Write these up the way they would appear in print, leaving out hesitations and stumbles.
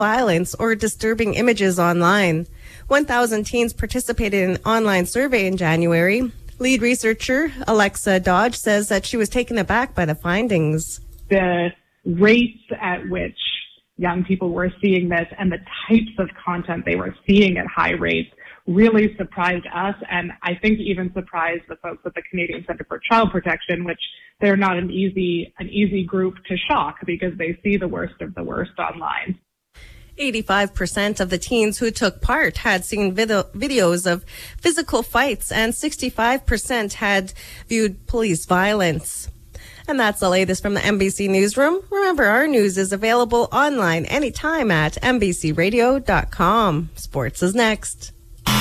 violence or disturbing images online. 1,000 teens participated in an online survey in January. Lead researcher Alexa Dodge says that she was taken aback by the findings. The rates at which young people were seeing this and the types of content they were seeing at high rates really surprised us, and I think even surprised the folks at the Canadian Centre for Child Protection, which they're not an easy group to shock because they see the worst of the worst online. 85% of the teens who took part had seen videos of physical fights, and 65% had viewed police violence. And that's the latest from the MBC Newsroom. Remember, our news is available online anytime at mbcradio.com. Sports is next.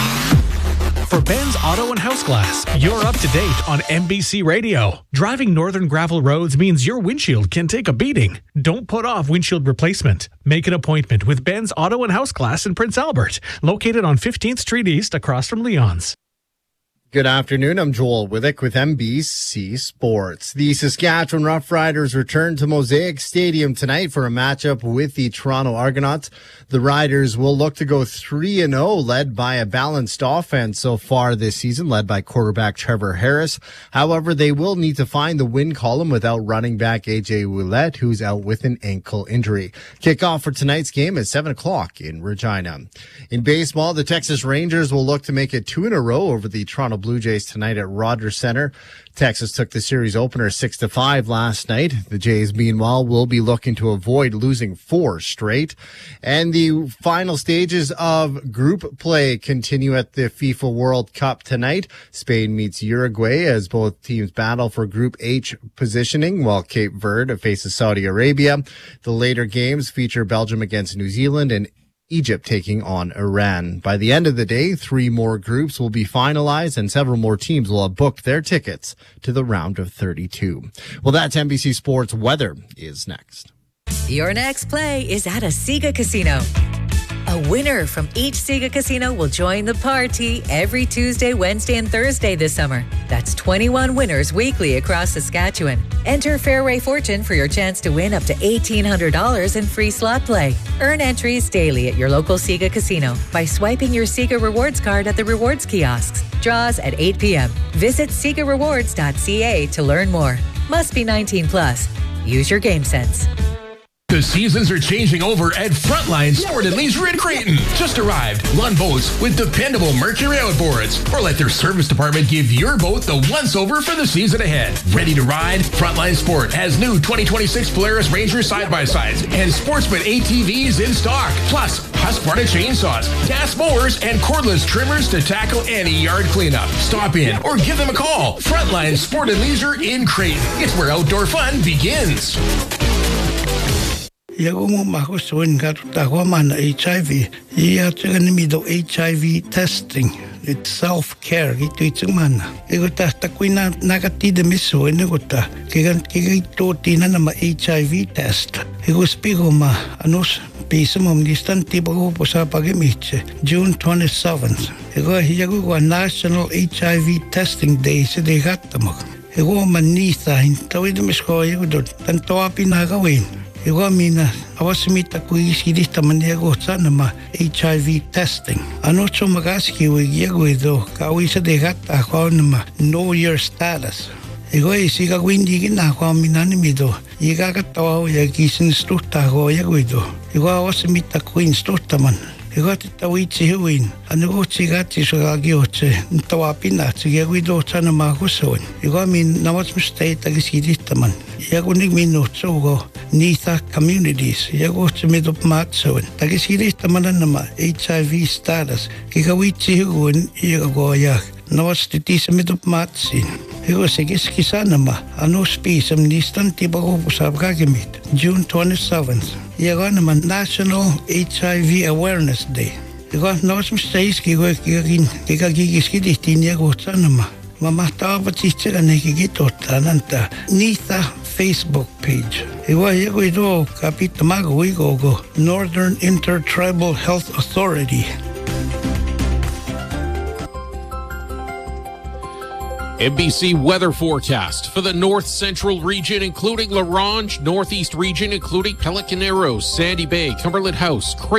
For Ben's Auto and House Glass, you're up to date on MBC Radio. Driving northern gravel roads means your windshield can take a beating. Don't put off windshield replacement. Make an appointment with Ben's Auto and House Glass in Prince Albert, located on 15th Street East across from Leon's. Good afternoon. I'm Joel Withick with MBC Sports. The Saskatchewan Roughriders return to Mosaic Stadium tonight for a matchup with the Toronto Argonauts. The Riders will look to go 3-0, led by a balanced offense so far this season, led by quarterback Trevor Harris. However, they will need to find the win column without running back AJ Ouellette, who's out with an ankle injury. Kickoff for tonight's game at 7 o'clock in Regina. In baseball, the Texas Rangers will look to make it 2 in a row over the Toronto Blue Jays tonight at Rogers Center. Texas took the series opener 6-5 last night. The Jays, meanwhile, will be looking to avoid losing 4 straight. And the final stages of group play continue at the FIFA World Cup tonight. Spain meets Uruguay as both teams battle for Group H positioning, while Cape Verde faces Saudi Arabia. The later games feature Belgium against New Zealand and Egypt taking on Iran. By the end of the day, 3 more groups will be finalized and several more teams will have booked their tickets to the round of 32. Well, that's NBC Sports. Weather is next. Your next play is at a Sega Casino. A winner from each Sega Casino will join the party every Tuesday, Wednesday, and Thursday this summer. That's 21 winners weekly across Saskatchewan. Enter Fairway Fortune for your chance to win up to $1,800 in free slot play. Earn entries daily at your local Sega Casino by swiping your Sega Rewards card at the rewards kiosks. Draws at 8 p.m. Visit SegaRewards.ca to learn more. Must be 19 plus. Use your game sense. The seasons are changing over at Frontline Sport & Leisure in Creighton. Just arrived Lund boats with dependable Mercury outboards. Or let their service department give your boat the once-over for the season ahead. Ready to ride? Frontline Sport has new 2026 Polaris Ranger side-by-sides and Sportsman ATVs in stock. Plus, Husqvarna chainsaws, gas mowers, and cordless trimmers to tackle any yard cleanup. Stop in or give them a call. Frontline Sport & Leisure in Creighton. It's where outdoor fun begins. Yago mahusuin garutawa mana HIV. Iya tsaganimido HIV testing. It's self-care. Ito itsamana. Iguta takwina nagatida misuin iguta. Kigito tina na ma HIV test. Iguspigo ma anus pisamum distanti bago po sa pagimiche. June 27th. Yago National HIV Testing Day sa digatamag. Iguwa manitha. Tawid misko yago tanto pinagawin. Igual mina, awasimita kuisidista maniago sana ma HIV testing. Anocho magaski wigiago ido, kawisa de gata kwa nama know your status. Igual isiga windi gina kwa minanimido, igaga tawa ya gisin stuta go yago ido. Igual awasimita kuin stuta man. Igual tawitsi huin, anugo tsigati sugagioche, ntawapina tsigago ido sana magusoin. Igual min namas mistake tagisidista man. Yago nigmino tsugo. Nitha communities, yago tsimido matsoin. Tagisidista mananama HIV status. Kikawitsi huin iago yak. Nawas titisa mido matsin. Ego sigiski sanama. Anos pisam nistan tibago pusab kagimit. June 27th. Yago naman National HIV Awareness Day. Ego nawas mistaiski go kikagigiski distin yago sanama. Mamahtawa tichira nekigito tananta. Nitha Facebook page. Iwa yago ito kapitamago igogo Northern Intertribal Health Authority. NBC weather forecast for the north central region, including La Ronge, northeast region, including Pelican Arrows, Sandy Bay, Cumberland House,